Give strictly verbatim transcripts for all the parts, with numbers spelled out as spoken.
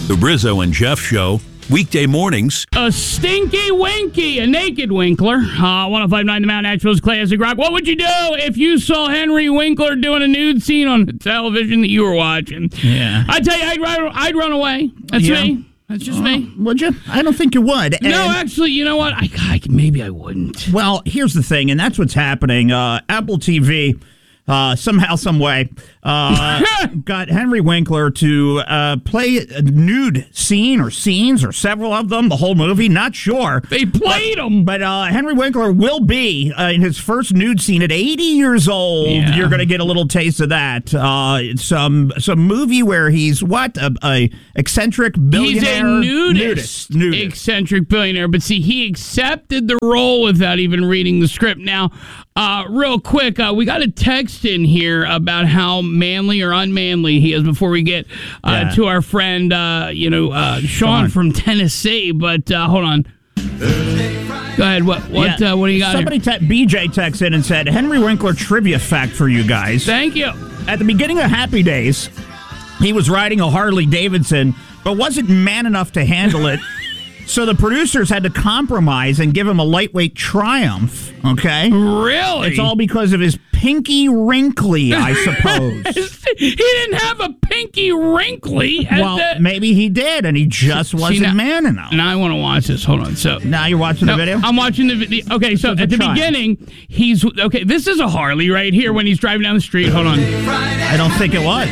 The Rizzo and Jeff Show, weekday mornings. A stinky winky, a naked Winkler. Uh, one oh five point nine The Mount, Nashville's Classic Rock. What would you do if you saw Henry Winkler doing a nude scene on the television that you were watching? Yeah. I tell you, I'd run, I'd run away. That's Yeah. me. That's just uh, me. Would you? I don't think you would. And, no, actually, you know what? I, I maybe I wouldn't. Well, here's the thing, and that's what's happening. Uh, Apple T V, uh, somehow, some way, uh, got Henry Winkler to uh, play a nude scene or scenes or several of them, the whole movie. Not sure. They played but, them. But uh, Henry Winkler will be uh, in his first nude scene at eighty years old. Yeah. You're going to get a little taste of that. Uh, some some movie where he's what? A, a eccentric billionaire? He's a nudist, nudist. Nudist. Eccentric billionaire. But see, he accepted the role without even reading the script. Now, uh, real quick, uh, we got a text in here about how manly or unmanly he is before we get uh, yeah. to our friend, uh, you know, uh, Sean, Sean from Tennessee. But uh, hold on. Go ahead. What what Yeah. uh, what do you got? Somebody, te- B J texted in and said, Henry Winkler trivia fact for you guys. Thank you. At the beginning of Happy Days, he was riding a Harley Davidson, but wasn't man enough to handle it. So the producers had to compromise and give him a lightweight Triumph, okay? Really? It's all because of his pinky wrinkly, I suppose. He didn't have a pinky wrinkly. At Well, the... maybe he did, and he just See, wasn't now, man enough. Now I want to watch this. Hold on. So Now you're watching no, the video? I'm watching the video. Okay, so, So at the try. beginning, he's okay. This is a Harley right here when he's driving down the street. Hold on. I don't think it was.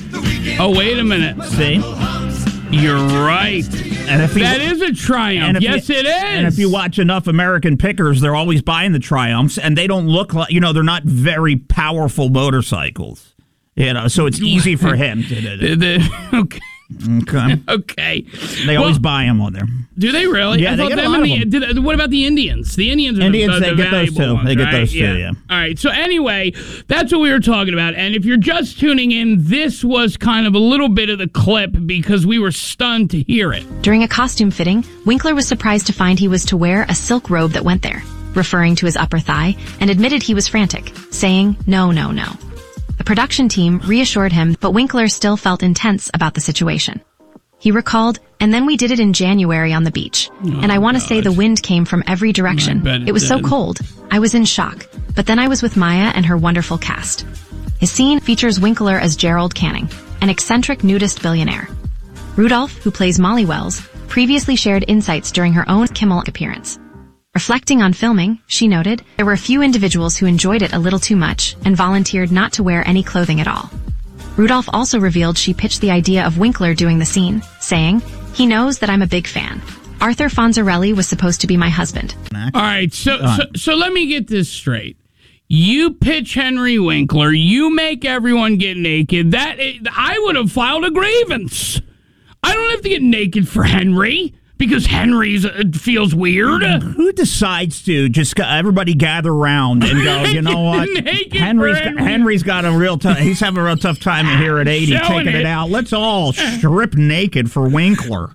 Oh, wait a minute. See? You're right. And if he, That is a Triumph. if Yes, you, it is. And if you watch enough American pickers, they're always buying the Triumphs, and they don't look like, you know, they're not very powerful motorcycles. You know, so it's easy for him to The- the- okay. Okay. Okay. They always Well, buy them on there. do they really? Yeah, I they thought get a them lot and of the, did, what about the Indians? The Indians are Indians, the, they the get those valuable too. ones, They get right? those too, yeah. All right. So anyway, that's what we were talking about. And if you're just tuning in, this was kind of a little bit of the clip because we were stunned to hear it. During a costume fitting, Winkler was surprised to find he was to wear a silk robe that went there, referring to his upper thigh, and admitted he was frantic, saying, no, no, no. The production team reassured him, but Winkler still felt intense about the situation. He recalled, and then we did it in January on the beach. Oh, and I want to God. say the wind came from every direction. I bet it It was so did. cold. I was in shock. But then I was with Maya and her wonderful cast. His scene features Winkler as Gerald Canning, an eccentric nudist billionaire. Rudolph, who plays Molly Wells, previously shared insights during her own Kimmel appearance. Reflecting on filming, she noted, there were a few individuals who enjoyed it a little too much and volunteered not to wear any clothing at all. Rudolph also revealed she pitched the idea of Winkler doing the scene, saying, he knows that I'm a big fan. Arthur Fonzarelli was supposed to be my husband. All right. So, so, so let me get this straight. You pitch Henry Winkler. You make everyone get naked. That I would have filed a grievance. I don't have to get naked for Henry. Because Henry's uh, feels weird. Who decides to just go, everybody gather around and go, you know what? Naked Henry's for got, Henry. Henry's got a real tough, he's having a real tough time here at eighty, Showing taking it. it. out. Let's all strip naked for Winkler.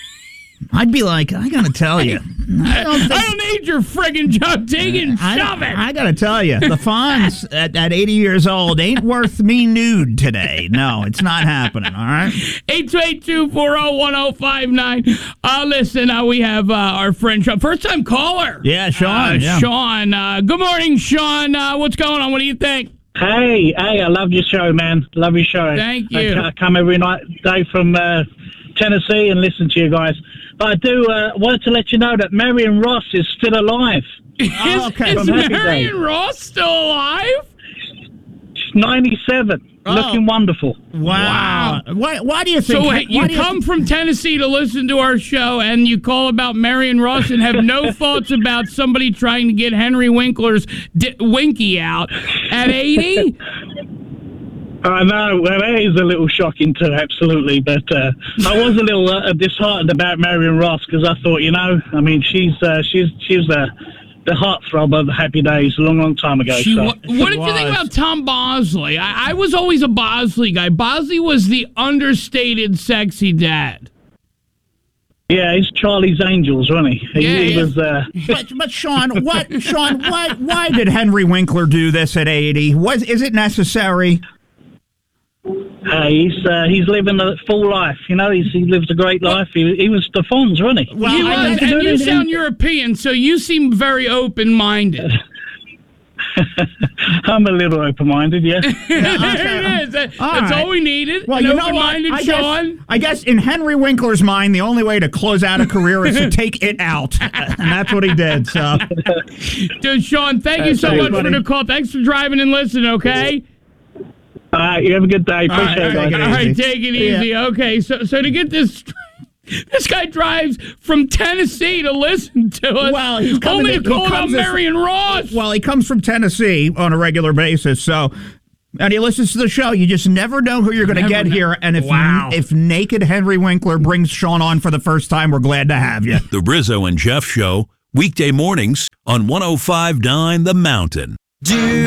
I'd be like, I gotta tell you. I don't think, I don't need your friggin' job. Take it and I, shove it. I gotta tell you, the Fonz at, at eighty years old ain't worth me nude today. No, it's not happening, all right? eight two eight, two four zero, one zero five nine. Uh, listen, uh, we have uh, our friend Sean. First time caller. Yeah, Sean. Uh, yeah. Sean. Uh, good morning, Sean. Uh, what's going on? What do you think? Hey, hey, I love your show, man. Love your show. Thank you. I, I come every night, day from uh, Tennessee and listen to you guys. But I do uh, wanted to let you know that Marion Ross is still alive. Oh, okay. Is, From is Happy Days. Marion Ross still alive? She's ninety-seven, Oh. looking wonderful. Wow. Why, why do you think... So wait, why you do come from Tennessee to listen to our show, and you call about Marion Ross and have no thoughts about somebody trying to get Henry Winkler's di- Winky out at eighty? I know, well, that is a little shocking too, absolutely. But uh, I was a little uh, disheartened about Marion Ross because I thought, you know, I mean, she's uh, she's she was the the heartthrob of the Happy Days a long, long time ago. She so. wa- what did you think about Tom Bosley? I, I was always a Bosley guy. Bosley was the understated sexy dad. Yeah, he's Charlie's Angels, wasn't he? He, Yeah, he yeah. was. Uh, But, but Sean, what Sean, why why did Henry Winkler do this at eighty? Was is it necessary? Uh, he's uh, he's living a full life, you know. He's, he lives a great life. He, he was the Fonz, wasn't he? Well, he was, and you sound European, so you seem very open-minded. I'm a little open-minded, yeah. yeah there it is. That, all that's right. all we needed. Well, An you know open-minded what? I Sean. guess, I guess in Henry Winkler's mind, the only way to close out a career is to take it out, and that's what he did. So, dude, Sean, thank you so Thanks, much buddy. for the call. Thanks for driving and listening. Okay. All right, you have a good day. Appreciate all right, it, guys. All right, take it easy. Yeah. Okay, so so to get this straight, this guy drives from Tennessee to listen to us. Well, he's coming only to- to call he about comes this- Marion Ross. well, he comes from Tennessee on a regular basis, so. And he listens to the show. You just never know who you're going to Never get know. here. And if Wow. if naked Henry Winkler brings Sean on for the first time, we're glad to have you. The Rizzo and Jeff Show, weekday mornings on one oh five point nine The Mountain.